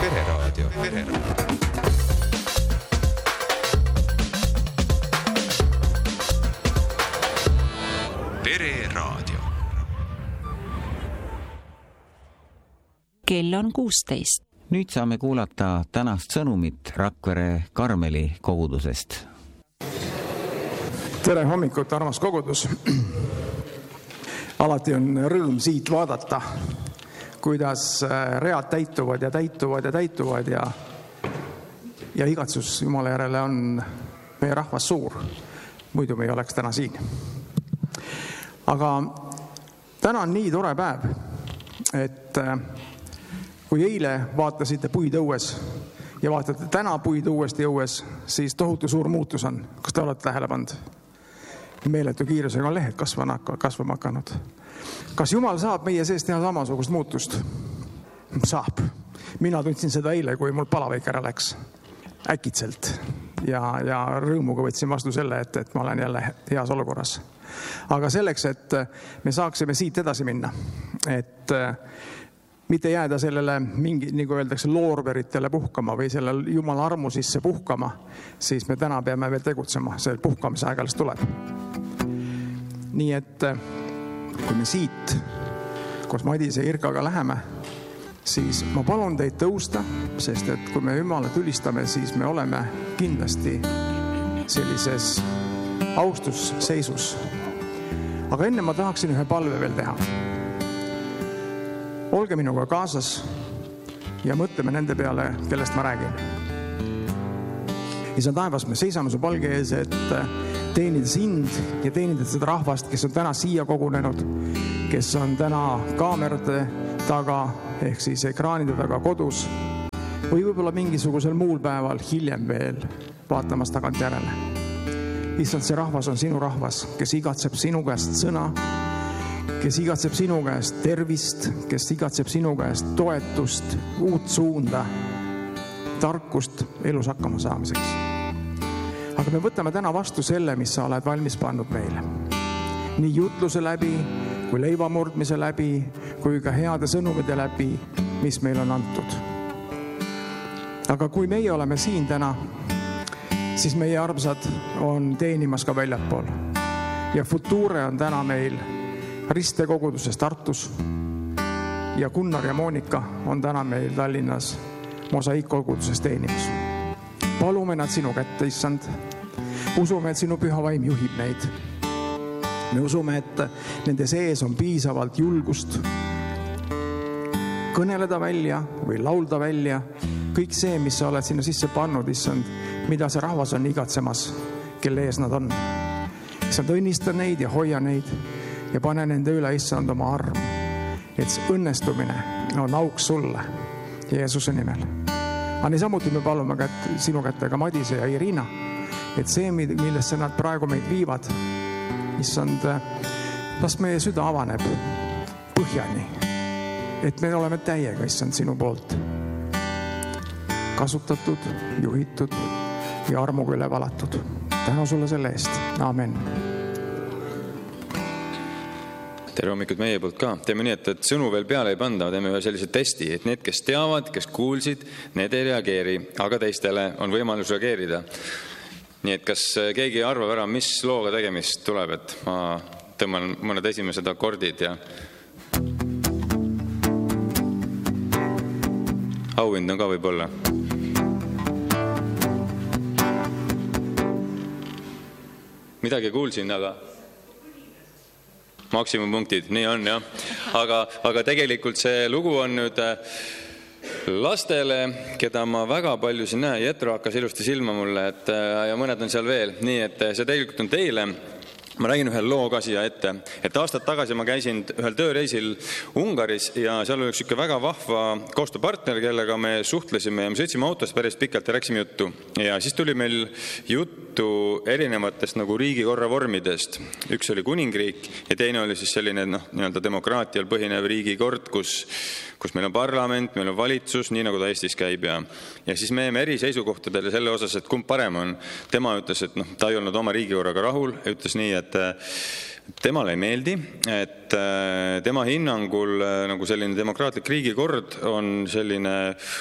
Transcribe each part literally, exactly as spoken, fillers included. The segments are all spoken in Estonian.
Pereraadio. Pereraadio. Pereraadio. Kell on kuusteist. Nüüd saame kuulata tänast sõnumit Rakvere Karmeli kogudusest. Tere hommikut, armas kogudus! Alati on rõõm siit vaadata, kuidas read täituvad ja täituvad ja täituvad ja, ja igatsus Jumala järele on meie rahvas suur. Muidu me ei oleks täna siin. Aga täna on nii tore päev, et kui eile vaatasite puid õues ja vaatate täna puid uuesti õues, siis tohutu suur muutus on. Kas te olete tähele pannud? Meeletu kiirusega on lehed kasvama, kasvama hakanud. Kas Jumal saab meie sees teha samasugust muutust? Saab. Mina tundsin seda eile, kui mul palaveik ära läks äkitselt ja, ja rõõmuga võtsin vastu selle, et, et ma olen jälle heas olukorras. Aga selleks, et me saaksime siit edasi minna, et mitte jääda sellele mingi, nagu öeldakse, loorberitele puhkama või selle Jumala armu sisse puhkama, siis me täna peame veel tegutsema, see puhkamise aegalist tuleb. Nii et kui me siit koos Madise ja Irkaga läheme, siis ma palun teid tõusta, sest et kui me Jumalat ülistame, siis me oleme kindlasti sellises austusseisus. Aga enne ma tahaksin ühe palve veel teha. Olge minuga kaasas ja mõtleme nende peale, kellest ma räägin. Isa taevas, me seisame su palge ees, et teenida sind ja teenida seda rahvast, kes on täna siia kogunenud, kes on täna kaamerate taga ehk siis ekraanide taga kodus või võib-olla mingisugusel muul päeval hiljem veel vaatamas tagant järele. Issand, see rahvas on sinu rahvas, kes igatseb sinu käest sõna, kes igatseb sinu käest tervist, kes igatseb sinu käest toetust, uut suunda, tarkust elus hakkama saamiseks. Aga me võtame täna vastu selle, mis sa oled valmis pannud meile. Nii jutluse läbi, kui leivamurdmise läbi, kui ka heade sõnumide läbi, mis meil on antud. Aga kui meie oleme siin täna, siis meie armsad on teenimas ka väljapool. Ja Future on täna meil Riste koguduses Tartus ja Gunnar ja Monika on täna meil Tallinnas Mosaiik koguduses teenimas. Palume nad sinu kätte, issand. Usume, et sinu püha vaim juhib neid. Me usume, et nende sees on piisavalt julgust kõneleda välja või laulda välja kõik see, mis sa oled sinna sisse pannud, issand, mida see rahvas on igatsemas, kelle ees nad on. Issand, õnnista neid ja hoia neid ja pane nende üle, issand, oma arm, et õnnestumine on auks sulle Jeesuse nimel. Aga samuti me palume kätt, sinu kätte ka Madise ja Irina, et see, millesse nad praegu meid viivad, issand, las meie süda avaneb põhjani, et me oleme täiega, issand, sinu poolt kasutatud, juhitud ja armuga üle valatud. Tänu sulle selle eest. Aamen. Tere hommikut meie poolt ka. Teeme nii, et, et sõnu veel peale ei panda, teeme ühe sellise testi, et need, kes teavad, kes kuulsid, need ei reageeri, aga teistele on võimalus reageerida. Nii et kas keegi arvab ära, mis looga tegemist tuleb, et ma tõmban mõned esimesed akordid ja auhind on ka võib-olla. Midagi kuulsin, aga maksimumpunktid, nii on jah. Aga, aga tegelikult see lugu on nüüd lastele, keda ma väga palju siin näen. Jetro hakkas ilusti silma mulle, et, ja mõned on seal veel. Nii, et see tegelikult on teile. Ma räägin ühe loo ka siia ette, et aastad tagasi ma käisin ühel tööreisil Ungaris ja seal oli üks väga vahva koostööpartner, kellega me suhtlesime ja me sõitsime autos päris pikalt ja rääkisime juttu. Ja siis tuli meil juttu erinevatest nagu riigikorra vormidest. Üks oli kuningriik ja teine oli siis selline noh, nii-öelda demokraatial põhinev riigikord, kus, kus meil on parlament, meil on valitsus, nii nagu ta Eestis käib. Ja, ja siis me jäime eri seisukohtadele selle osas, et kumb parem on. Tema ütles, et noh, ta ei olnud oma riigikorraga rahul, ütles nii, et temale ei meeldi, et tema hinnangul nagu selline demokraatlik riigikord on selline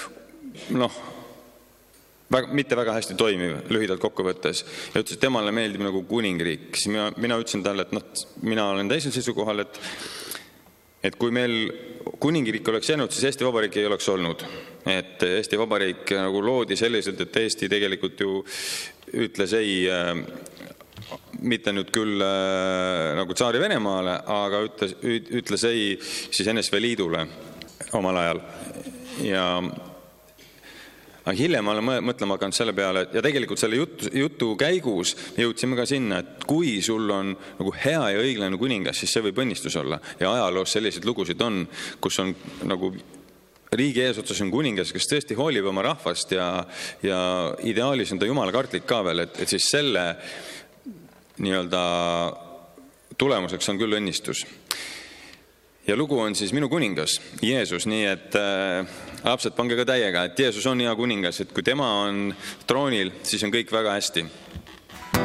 noh, väga, mitte väga hästi toimiv, lühidalt kokku võttes. Ja ütles, et temale meeldib nagu kuningriik. Siis mina, mina ütlesin talle, et noh, mina olen täisil seisukohal, et, et kui meil kuningriik oleks jäänud, siis Eesti Vabariik ei oleks olnud. Et Eesti Vabariik nagu loodi selliselt, et Eesti tegelikult ju ütles ei, mitte nüüd küll nagu Tsaari Venemaale, aga ütles, ütles ei siis N S V Liidule omal ajal. Ja aga hiljem olen mõtlema hakanud selle peale, ja tegelikult selle jutu, jutu käigus jõudsime ka sinna, et kui sul on nagu hea ja õiglane kuningas, siis see võib õnnistus olla. Ja ajaloos selliseid lugusid on, kus on nagu riigi eesotsas on kuningas, kes tõesti hoolib oma rahvast ja, ja ideaalis on ta jumala kartlik ka veel, et, et siis selle nii-öelda tulemuseks on küll õnnistus. Ja lugu on siis minu kuningas, Jeesus, nii et äh, lapsed pange ka täiega, et Jeesus on hea kuningas, et kui tema on troonil, siis on kõik väga hästi.